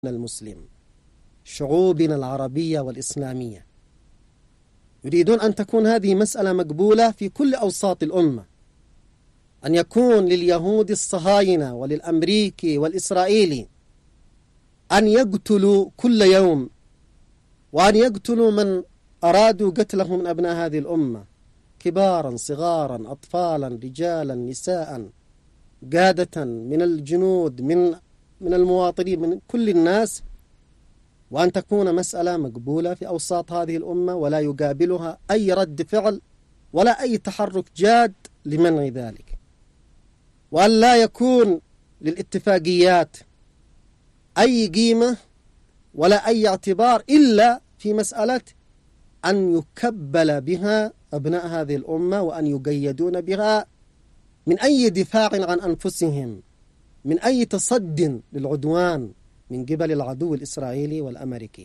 المسلم، شعوبنا العربية والإسلامية، يريدون أن تكون هذه مسألة مقبولة في كل أوساط الأمة، أن يكون لليهود الصهاينة وللأمريكي والإسرائيلي أن يقتلوا كل يوم، وأن يقتلوا من أرادوا قتله من أبناء هذه الأمة، كبارا صغارا أطفالا رجالا نساء، قادة من الجنود من المواطنين، من كل الناس، وأن تكون مسألة مقبولة في أوساط هذه الأمة ولا يقابلها أي رد فعل ولا أي تحرك جاد لمنع ذلك، وأن لا يكون للاتفاقيات أي قيمة ولا أي اعتبار إلا في مسألة أن يكبل بها أبناء هذه الأمة، وأن يقيدون بها من أي دفاع عن أنفسهم، من أي تصد للعدوان من قبل العدو الإسرائيلي والأمريكي.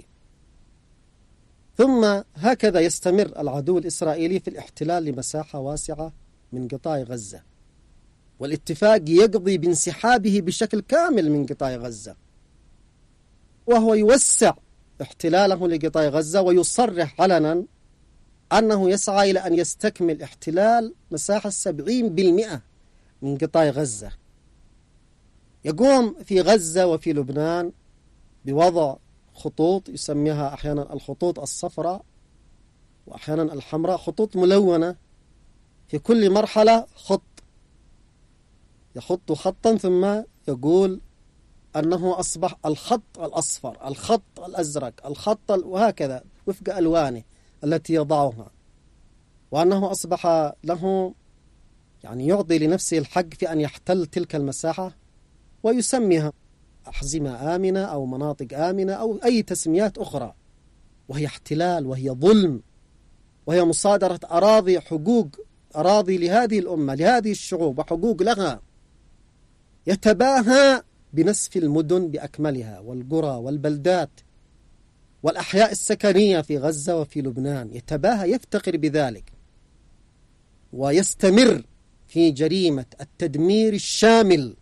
ثم هكذا يستمر العدو الإسرائيلي في الاحتلال لمساحة واسعة من قطاع غزة، والاتفاق يقضي بانسحابه بشكل كامل من قطاع غزة، وهو يوسع احتلاله لقطاع غزة ويصرح علنا أنه يسعى إلى أن يستكمل احتلال مساحة 70% من قطاع غزة. يقوم في غزة وفي لبنان بوضع خطوط يسميها أحيانا الخطوط الصفراء وأحيانا الحمراء، خطوط ملونة، في كل مرحلة خط، يخط خطا ثم يقول أنه أصبح الخط الأصفر، الخط الأزرق، الخط وهكذا وفق ألوانه التي يضعها، وأنه أصبح له يعني يعطي لنفسه الحق في أن يحتل تلك المساحة ويسميها أحزمة آمنة أو مناطق آمنة أو أي تسميات أخرى، وهي احتلال وهي ظلم وهي مصادرة أراضي، حقوق أراضي لهذه الأمة، لهذه الشعوب، وحقوق لها. يتباهى بنسف المدن بأكملها والقرى والبلدات والأحياء السكنية في غزة وفي لبنان، يتباهى يفتخر بذلك، ويستمر في جريمة التدمير الشامل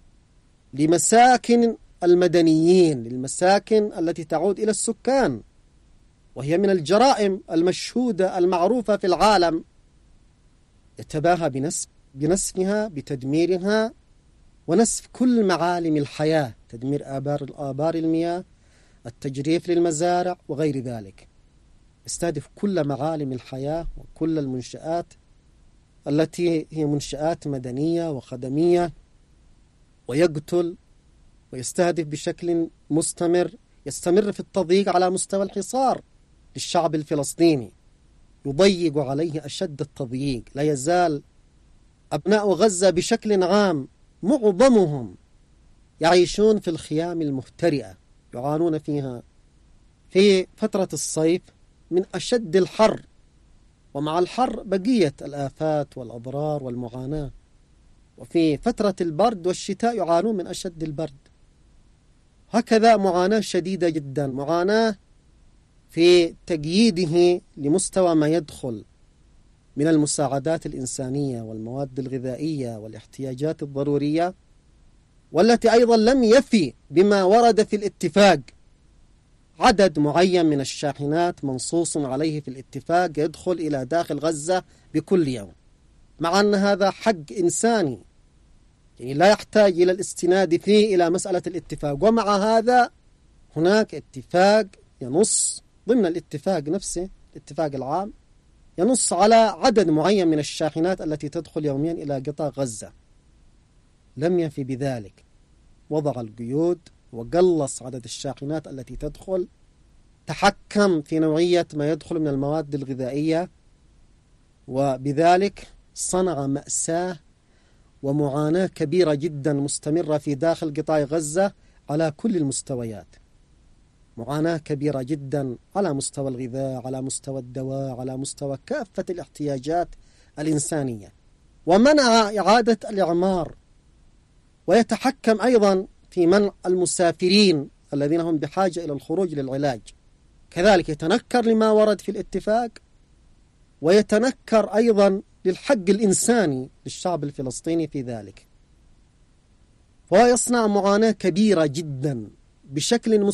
لمساكن المدنيين، للمساكن التي تعود إلى السكان، وهي من الجرائم المشهودة المعروفة في العالم. يتباهى بنسفها، بتدميرها، ونسف كل معالم الحياة، تدمير آبار المياه، التجريف للمزارع وغير ذلك. يستهدف كل معالم الحياة وكل المنشآت التي هي منشآت مدنية وخدمية، ويقتل ويستهدف بشكل مستمر، يستمر في التضييق على مستوى الحصار للشعب الفلسطيني، يضيق عليه أشد التضييق. لا يزال أبناء غزة بشكل عام معظمهم يعيشون في الخيام المهترئة، يعانون فيها في فترة الصيف من أشد الحر، ومع الحر بقية الآفات والأضرار والمعاناة، وفي فترة البرد والشتاء يعانون من أشد البرد. هكذا معاناة شديدة جدا، معاناة في تقييده لمستوى ما يدخل من المساعدات الإنسانية والمواد الغذائية والاحتياجات الضرورية، والتي أيضا لم يفي بما ورد في الاتفاق. عدد معين من الشاحنات منصوص عليه في الاتفاق يدخل إلى داخل غزة بكل يوم، مع أن هذا حق إنساني، يعني لا يحتاج إلى الاستناد فيه إلى مسألة الاتفاق. ومع هذا هناك اتفاق ينص ضمن الاتفاق نفسه، الاتفاق العام، ينص على عدد معين من الشاحنات التي تدخل يوميا إلى قطاع غزة. لم يفي بذلك، وضع القيود وقلص عدد الشاحنات التي تدخل، تحكم في نوعية ما يدخل من المواد الغذائية، وبذلك صنع مأساة ومعاناة كبيرة جدا مستمرة في داخل قطاع غزة على كل المستويات. معاناة كبيرة جدا على مستوى الغذاء، على مستوى الدواء، على مستوى كافة الاحتياجات الإنسانية، ومنع إعادة الإعمار، ويتحكم أيضا في منع المسافرين الذين هم بحاجة إلى الخروج للعلاج. كذلك يتنكر لما ورد في الاتفاق، ويتنكر أيضا للحق الإنساني للشعب الفلسطيني في ذلك، ويصنع معاناة كبيرة جدا بشكل